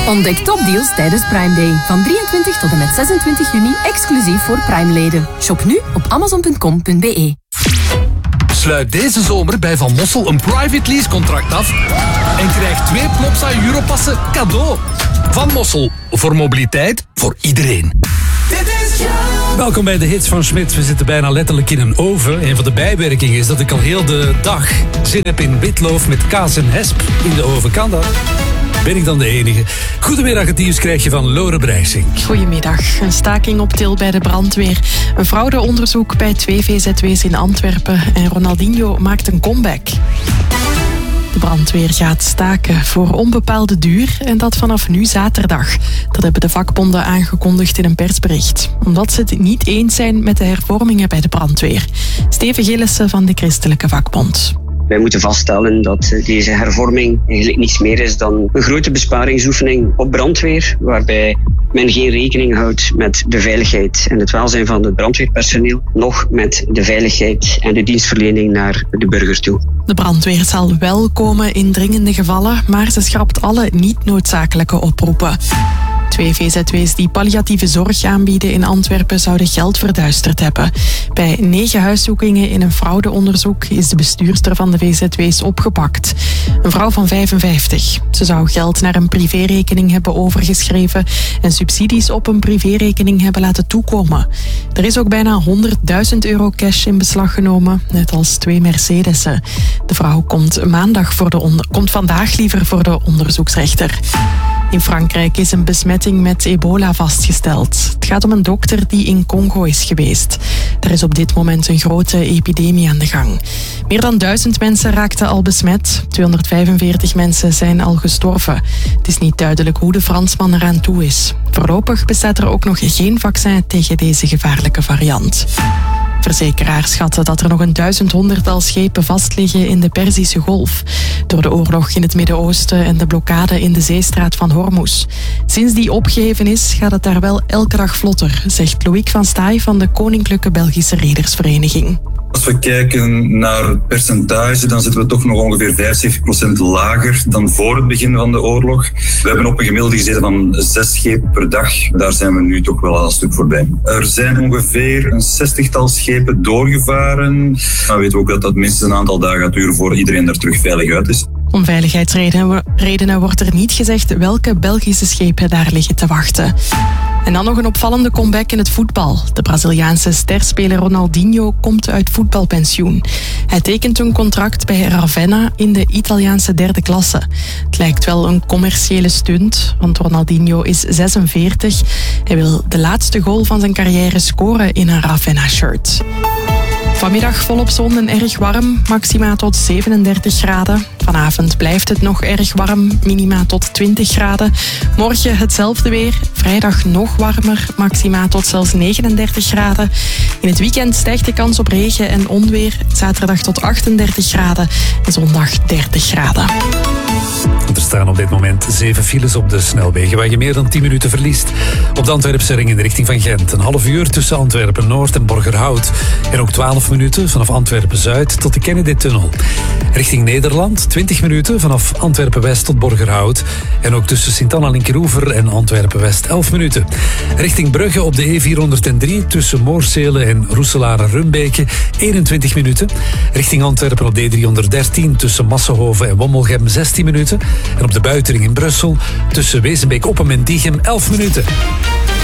Ontdek topdeals tijdens Prime Day. Van 23 tot en met 26 juni exclusief voor Prime-leden. Shop nu op amazon.com.be. Sluit deze zomer bij Van Mossel een private lease contract af en krijg 2 Plopsa Europassen cadeau. Van Mossel, voor mobiliteit, voor iedereen. Welkom bij de hits van Schmidt. We zitten bijna letterlijk in een oven. Een van de bijwerkingen is dat ik al heel de dag zin heb in witloof met kaas en hesp in de oven. Kan dat? Ben ik dan de enige? Goedemiddag, het nieuws krijg je van Lore Breijsink. Goedemiddag. Een staking op Til bij de brandweer. Een fraudeonderzoek bij 2 VZW's in Antwerpen. En Ronaldinho maakt een comeback. De brandweer gaat staken voor onbepaalde duur en dat vanaf nu zaterdag. Dat hebben de vakbonden aangekondigd in een persbericht. Omdat ze het niet eens zijn met de hervormingen bij de brandweer. Steven Gillissen van de Christelijke Vakbond. Wij moeten vaststellen dat deze hervorming eigenlijk niets meer is dan een grote besparingsoefening op brandweer, waarbij men geen rekening houdt met de veiligheid en het welzijn van het brandweerpersoneel, noch met de veiligheid en de dienstverlening naar de burger toe. De brandweer zal wel komen in dringende gevallen, maar ze schrapt alle niet noodzakelijke oproepen. 2 VZW's die palliatieve zorg aanbieden in Antwerpen zouden geld verduisterd hebben. Bij 9 huiszoekingen in een fraudeonderzoek is de bestuurster van de VZW's opgepakt. Een vrouw van 55. Ze zou geld naar een privérekening hebben overgeschreven en subsidies op een privérekening hebben laten toekomen. Er is ook bijna €100.000 cash in beslag genomen, net als 2 Mercedes'en. De vrouw komt vandaag liever voor de onderzoeksrechter. In Frankrijk is een besmetting met ebola vastgesteld. Het gaat om een dokter die in Congo is geweest. Er is op dit moment een grote epidemie aan de gang. Meer dan 1000 mensen raakten al besmet. 245 mensen zijn al gestorven. Het is niet duidelijk hoe de Fransman eraan toe is. Voorlopig bestaat er ook nog geen vaccin tegen deze gevaarlijke variant. Verzekeraars schatten dat er nog een 1100-tal schepen vastliggen in de Perzische Golf. Door de oorlog in het Midden-Oosten en de blokkade in de zeestraat van Hormuz. Sinds die opgeheven is, gaat het daar wel elke dag vlotter, zegt Loïc van Staaij van de Koninklijke Belgische Redersvereniging. Als we kijken naar het percentage, dan zitten we toch nog ongeveer 75% lager dan voor het begin van de oorlog. We hebben op een gemiddelde gezeten van 6 schepen per dag. Daar zijn we nu toch wel al een stuk voorbij. Er zijn ongeveer een 60-tal schepen doorgevaren. Dan weten we ook dat dat minstens een aantal dagen gaat duren voor iedereen er terug veilig uit is. Om veiligheidsredenen wordt er niet gezegd welke Belgische schepen daar liggen te wachten. En dan nog een opvallende comeback in het voetbal. De Braziliaanse sterspeler Ronaldinho komt uit voetbalpensioen. Hij tekent een contract bij Ravenna in de Italiaanse 3e klasse. Het lijkt wel een commerciële stunt, want Ronaldinho is 46. Hij wil de laatste goal van zijn carrière scoren in een Ravenna-shirt. Vanmiddag volop zon en erg warm, maxima tot 37 graden. Vanavond blijft het nog erg warm, minima tot 20 graden. Morgen hetzelfde weer, vrijdag nog warmer, maxima tot zelfs 39 graden. In het weekend stijgt de kans op regen en onweer, zaterdag tot 38 graden en zondag 30 graden. Er staan op dit moment 7 files op de snelwegen waar je meer dan 10 minuten verliest. Op de Antwerpse ring in de richting van Gent. Een half uur tussen Antwerpen-Noord en Borgerhout. En ook 12 minuten vanaf Antwerpen-Zuid tot de Kennedy-tunnel. Richting Nederland 20 minuten vanaf Antwerpen-West tot Borgerhout. En ook tussen Sint-Anna-Linkeroever en Antwerpen-West 11 minuten. Richting Brugge op de E403 tussen Moorsele en Roeselare-Rumbeke 21 minuten. Richting Antwerpen op de E313 tussen Massenhoven en Wommelgem 16 minuten. En op de Buitering in Brussel tussen Wezenbeek-Oppem en Diegem 11 minuten.